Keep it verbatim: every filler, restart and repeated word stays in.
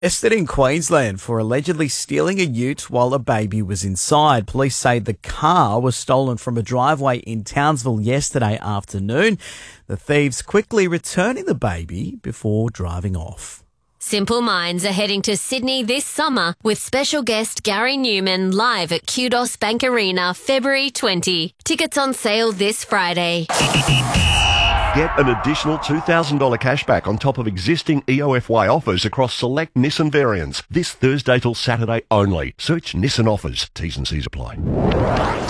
Arrested in Queensland for allegedly stealing a ute while a baby was inside. Police say the car was stolen from a driveway in Townsville yesterday afternoon. The thieves quickly returning the baby before driving off. Simple Minds are heading to Sydney this summer with special guest Gary Newman live at Kudos Bank Arena February twentieth. Tickets on sale this Friday. Get an additional two thousand dollars cashback on top of existing E O F Y offers across select Nissan variants. This Thursday till Saturday only. Search Nissan offers. T's and C's apply.